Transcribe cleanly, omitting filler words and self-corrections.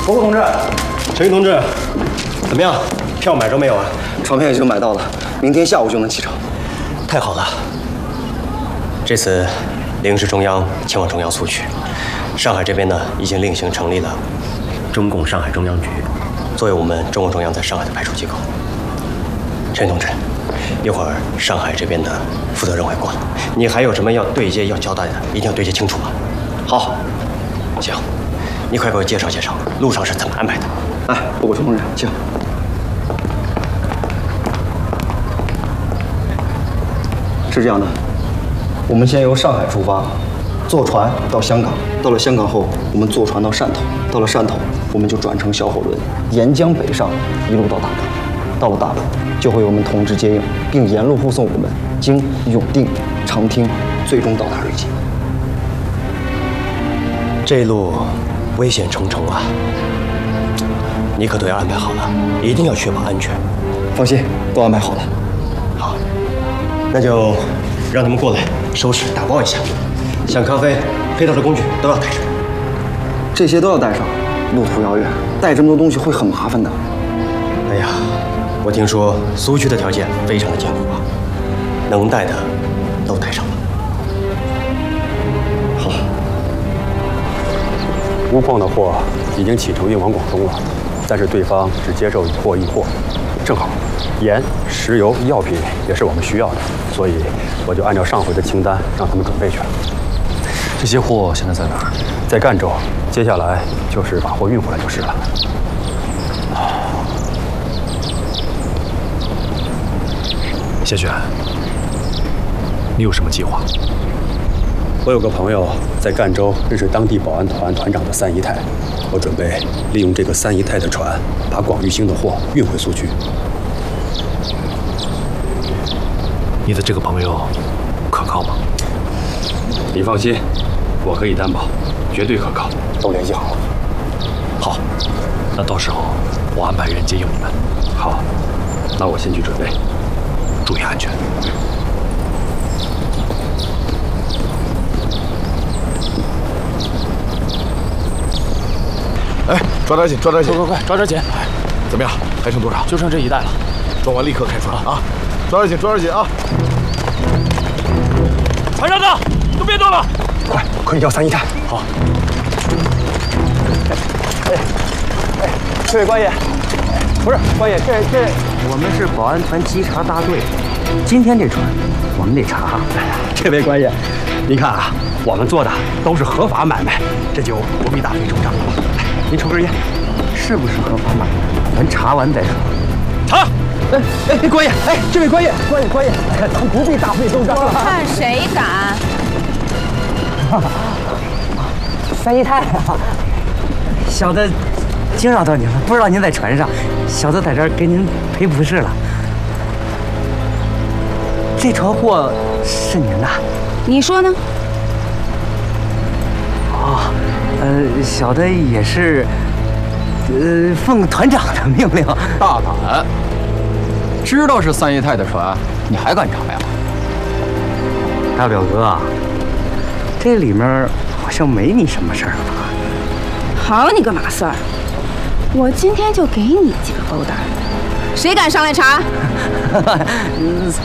伯伯同志，陈毅同志，怎么样？票买着没有啊？ 船票已经买到了，明天下午就能启程。 太好了！这次领事中央前往中央苏区，上海这边呢已经另行成立了中共上海中央局，作为我们中共中央在上海的派出机构。陈同志，一会儿上海这边的负责人会过来，你还有什么要对接要交代的，一定要对接清楚啊！ 好， 行，你快给我介绍介绍路上是怎么安排的。 来，伯伯同志，请。是这样的，我们先由上海出发，坐船到香港，到了香港后，我们坐船到汕头，到了汕头，我们就转乘小火轮，沿江北上，一路到大埔。到了大埔，就会有我们同志接应，并沿路护送我们经永定、长汀，最终到达瑞金。 这一路危险重重啊！你可都要安排好了，一定要确保安全。 放心，都安排好了。 好，那就让他们过来收拾打包一下，像咖啡、配套的工具都要带上。 这些都要带上，路途遥远，带这么多东西会很麻烦的。 哎呀，我听说苏区的条件非常的艰苦啊，能带的都带上了。 好。 钨矿的货已经启程运往广东了，但是对方只接受以货易货，正好，盐、石油、药品也是我们需要的，所以我就按照上回的清单让他们准备去了。 这些货现在在哪儿？ 在赣州，接下来就是把货运回来就是了。 谢选，你有什么计划？ 我有个朋友在赣州认识当地保安团团长的三姨太，我准备利用这个三姨太的船，把广玉兴的货运回苏区。 你的这个朋友可靠吗？ 你放心，我可以担保，绝对可靠。都联系好了。 好，那到时候我安排人接应你们。 好，那我先去准备， 注意安全。 哎，抓点紧，抓点紧！ 快，抓点紧！ 怎么样？还剩多少？ 就剩这一袋了。 装完立刻开船啊！抓点紧，抓点紧啊！ 船上的都别动了， 快叫三姨太。 好。 这位官爷，不是官爷，这我们是保安团稽查大队，今天这船我们得查。 这位官爷，您看啊，我们做的都是合法买卖，这就不必大费周章了吧？您抽根烟， 是不是合法买卖？咱查完再说。 查！ 官爷，这位官爷，咱不必大费周章了。 看谁敢！ 三姨太啊，小的惊扰到您了，不知道您在船上，小的在这儿给您赔不是了。这船货是您的？ 你说呢？ 小的也是，奉团长的命令。 大胆！知道是三姨太的船，你还敢查呀？ 大表哥，这里面好像没你什么事儿吧？ 好你个马四儿，我今天就给你几个勾当，谁敢上来查？